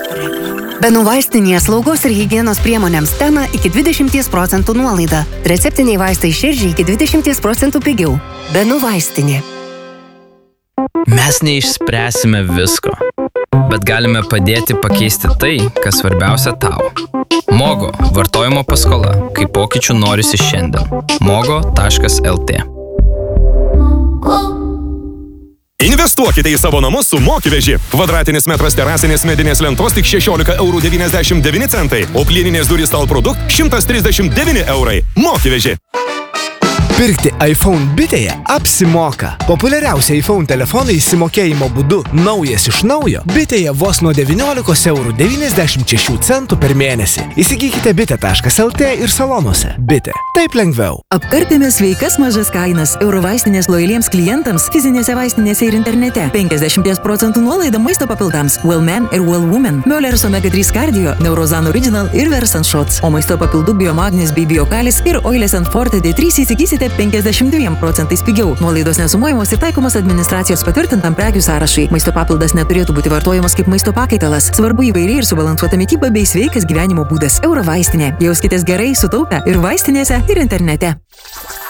Benų vaistinėje slaugos ir higienos priemonėms Tena iki 20% nuolaida. Receptiniai vaistai širdžiai iki 20% pigiau. Benų vaistinė. Mes neišspręsime visko, bet galime padėti pakeisti tai, kas svarbiausia tau. Mogo – vartojimo paskola, kai pokyčių norisi šiandien. mogo.lt. Investuokite į savo namus su Mokiveži. Kvadratinis metras terasinės medinės lentos tik 16,99 €, o plieninės durys Talprodukt 139 €. Mokiveži. Pirkti iPhone bitėje apsimoka. Populiariausia iPhone telefonai įsimokėjimo būdu naujas iš naujo bitėje vos nuo 19,96 € per mėnesį. Įsigykite bitė.lt ir salonuose. Bitė. Taip lengviau. Apkarpėme sveikas mažas kainas Eurovaistinės lojaliems klientams fizinėse vaistinėse ir internete. 50% nuolaida maisto papildams Wellman ir Wellwoman, Möller's Omega 3 Cardio, Neurozan Original ir Versant Shots. O maisto papildų Biomagnis bei Biokalis ir Oilės & Forte D3 įsigysite 52% pigiau. Nuolaidos nesumuojamos ir taikomos administracijos patvirtintam prekių sąrašai. Maisto papildas neturėtų būti vartojamas kaip maisto pakaitalas. Svarbu įvairiai ir subalansuota mityba bei sveikas gyvenimo būdas. Eurovaistinė. Jauskitės gerai, sutaupę ir vaistinėse, ir internete.